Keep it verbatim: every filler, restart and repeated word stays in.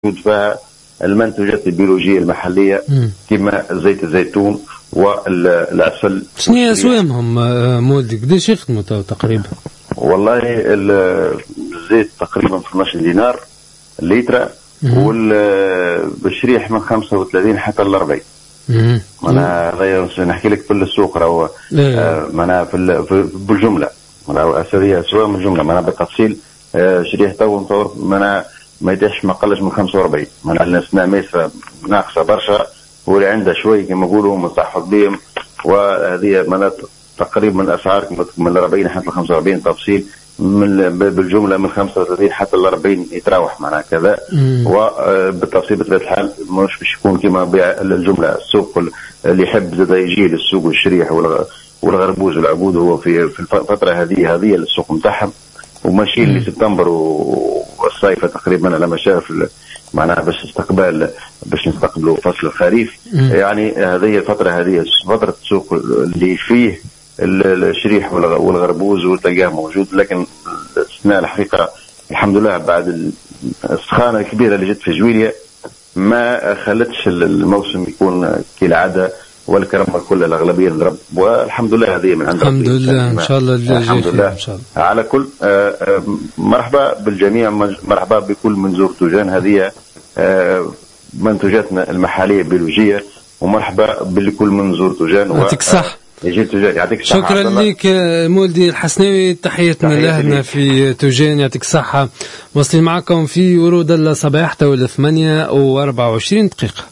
فيها المنتوجات البيولوجية المحلية كما زيت الزيتون والعسل. شنو هي أسوامهم مولدي؟ قداش يخدموا تقريبا؟ والله الزيت تقريبا في اثناش دينار الليتر، والشريح من خمسة وثلاثين حتى ل أربعين. معناها نحكي لك في السوق راهو معناها في بالجملة معناها أساسية أسوام الجملة معناها بالتفصيل. شريح تو مطور معناها ما يتحش ما قلش من خمسة وأربعين. معناها الناس ميسرة ناقصة برشا واللي عنده شوي كما نقولوا مصحف بهم، وهذه معناها تقريبا الأسعار من أربعين حتى خمسة وأربعين تفصيل، من بالجملة من خمسة وثلاثين حتى ل أربعين يتراوح معناها كذا. وبالتفصيل بطبيعة الحال مش باش يكون كما بيع الجملة. السوق اللي يحب زاد يجي للسوق والشريح والغربوز والعبود هو في في الفترة هذه هذه السوق نتاعهم، وماشيين لسبتمبر والصيف تقريبا على مشارف معناها باش استقبال باش نستقبلوا فصل الخريف. يعني هذه الفترة هذه فترة السوق اللي فيه الشريح والغربوز وتلقاه موجود. لكن السنة الحقيقة الحمد لله بعد السخانة الكبيرة اللي جت في جويلية ما خلتش الموسم يكون كالعادة، والكرم كل الأغلبية للرب، والحمد لله هذه من عند الحمد لله. إن شاء الله الحمد لله. إن شاء الله. على كل مرحبا بالجميع، مرحبا بكل منزور توجان. هذه منتوجاتنا المحلية البيولوجية، ومرحبا بكل منزور توجان. يعطيك الصحة. يعطيك الصحة. شكرا لك مولدي الحسناوي، تحياتنا لهنا في توجان. يعطيك الصحة. واصلين معكم في ورود الله صباح تولى ثمانية وأربعة وعشرين دقيقة.